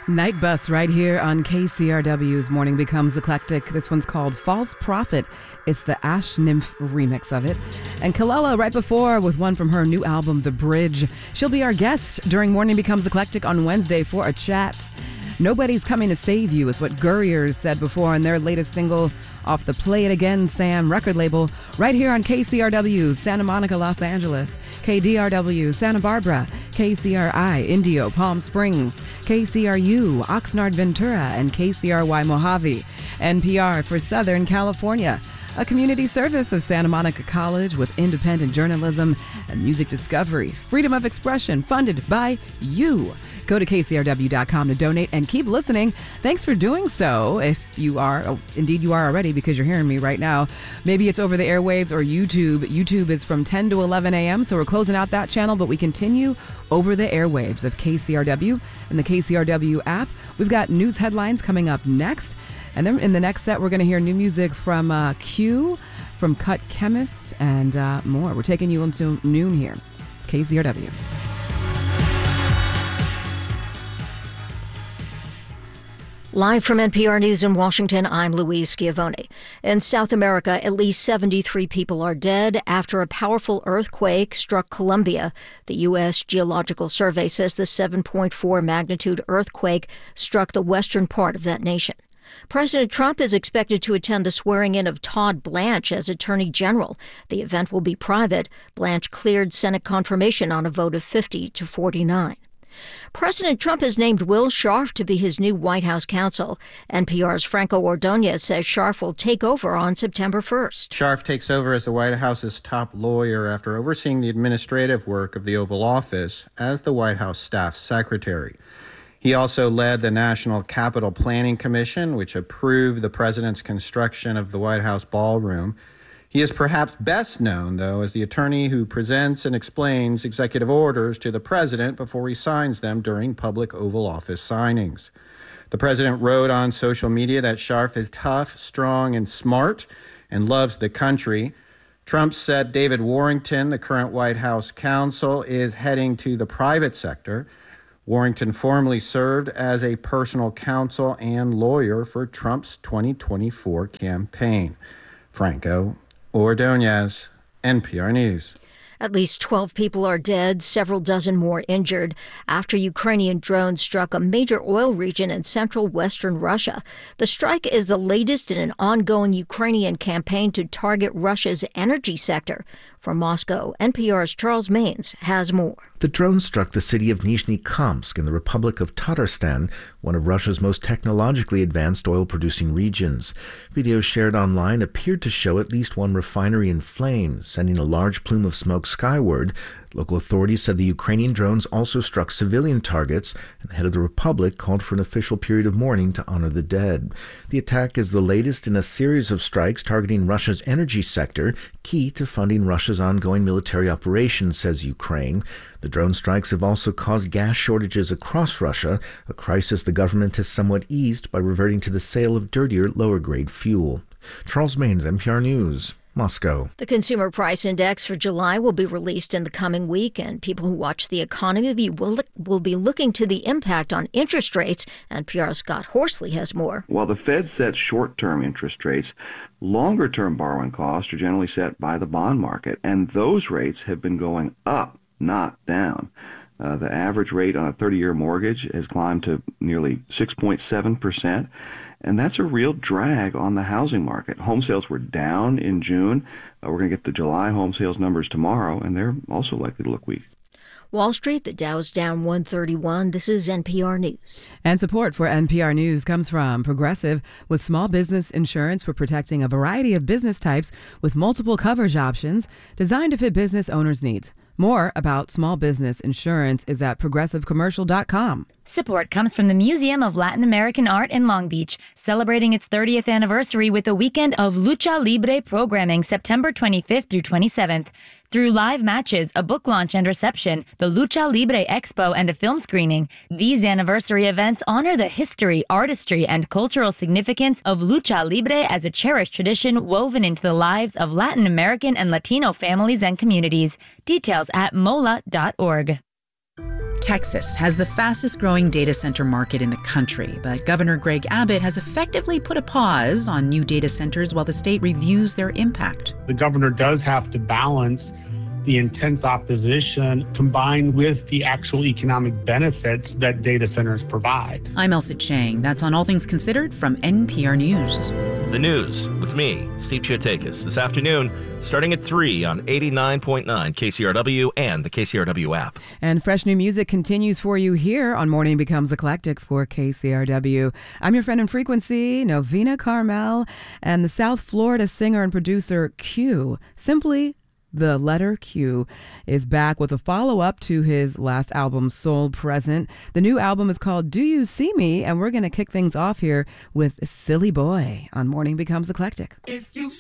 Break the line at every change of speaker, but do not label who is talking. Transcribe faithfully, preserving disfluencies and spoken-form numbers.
Night Bus right here on K C R W's Morning Becomes Eclectic. This one's called False Prophet. It's the Ash Nymph remix of it. And Kelela right before with one from her new album, The Bridge. She'll be our guest during Morning Becomes Eclectic on Wednesday for a chat. Nobody's Coming to Save You is what Gurriers said before on their latest single off the Play It Again Sam record label right here on K C R W, Santa Monica, Los Angeles, K D R W, Santa Barbara, K C R I, Indio, Palm Springs, K C R U, Oxnard, Ventura, and K C R Y, Mojave. N P R for Southern California, a community service of Santa Monica College with independent journalism and music discovery, freedom of expression, funded by you. Go to K C R W dot com to donate and keep listening. Thanks for doing so. If you are, oh, indeed you are already because you're hearing me right now. Maybe it's over the airwaves or YouTube. YouTube is from ten to eleven a.m., so we're closing out that channel, but we continue over the airwaves of K C R W and the K C R W app. We've got news headlines coming up next. And then in the next set, we're going to hear new music from uh, Q, from Cut Chemist, and uh, more. We're taking you until noon here. It's K C R W.
Live from N P R News in Washington, I'm Louise Schiavone. In South America, at least seventy-three people are dead after a powerful earthquake struck Colombia. The U S Geological Survey says the seven point four magnitude earthquake struck the western part of that nation. President Trump is expected to attend the swearing-in of Todd Blanche as Attorney General. The event will be private. Blanche cleared Senate confirmation on a vote of fifty to forty-nine. President Trump has named Will Scharf to be his new White House counsel. N P R's Franco Ordonez says Scharf will take over on September first.
Scharf takes over as the White House's top lawyer after overseeing the administrative work of the Oval Office as the White House staff secretary. He also led the National Capital Planning Commission, which approved the president's construction of the White House ballroom. He is perhaps best known, though, as the attorney who presents and explains executive orders to the president before he signs them during public Oval Office signings. The president wrote on social media that Scharf is tough, strong, and smart, and loves the country. Trump said David Warrington, the current White House counsel, is heading to the private sector. Warrington formerly served as a personal counsel and lawyer for Trump's twenty twenty-four campaign. Franco Ordonez, N P R News.
At least twelve people are dead, several dozen more injured, after Ukrainian drones struck a major oil region in central western Russia. The strike is the latest in an ongoing Ukrainian campaign to target Russia's energy sector. From Moscow, N P R's Charles Maines has more.
The drone struck the city of Nizhny Kamsk in the Republic of Tatarstan, one of Russia's most technologically advanced oil-producing regions. Videos shared online appeared to show at least one refinery in flames, sending a large plume of smoke skyward. Local authorities said the Ukrainian drones also struck civilian targets, and the head of the republic called for an official period of mourning to honor the dead. The attack is the latest in a series of strikes targeting Russia's energy sector, key to funding Russia's ongoing military operations, says Ukraine. The drone strikes have also caused gas shortages across Russia, a crisis the government has somewhat eased by reverting to the sale of dirtier, lower-grade fuel. Charles Maines, N P R News. Moscow.
The Consumer Price Index for July will be released in the coming week, and people who watch the economy will, look, will be looking to the impact on interest rates. N P R's Scott Horsley has more.
While the Fed sets short-term interest rates, longer-term borrowing costs are generally set by the bond market, and those rates have been going up, not down. Uh, the average rate on a thirty-year mortgage has climbed to nearly six point seven percent, and that's a real drag on the housing market. Home sales were down in June. Uh, we're going to get the July home sales numbers tomorrow, and they're also likely to look weak.
Wall Street, the Dow's down one thirty-one. This is N P R News.
And support for N P R News comes from Progressive, with small business insurance for protecting a variety of business types with multiple coverage options designed to fit business owners' needs. More about small business insurance is at progressive commercial dot com.
Support comes from the Museum of Latin American Art in Long Beach, celebrating its thirtieth anniversary with a weekend of Lucha Libre programming September twenty-fifth through twenty-seventh. Through live matches, a book launch and reception, the Lucha Libre Expo, and a film screening, these anniversary events honor the history, artistry, and cultural significance of Lucha Libre as a cherished tradition woven into the lives of Latin American and Latino families and communities. Details at mola dot org.
Texas has the fastest growing data center market in the country, but Governor Greg Abbott has effectively put a pause on new data centers while the state reviews their impact.
The governor does have to balance the intense opposition combined with the actual economic benefits that data centers provide.
I'm Elsa Chang. That's on All Things Considered from N P R News.
The news with me, Steve Chiotakis, this afternoon, starting at three on eighty-nine point nine K C R W and the K C R W app.
And fresh new music continues for you here on Morning Becomes Eclectic for K C R W. I'm your friend in frequency, Novena Carmel, and the South Florida singer and producer Q, simply the letter Q, is back with a follow-up to his last album, Soul Present. The new album is called Do You See Me? And we're going to kick things off here with Silly Boy on Morning Becomes Eclectic. If you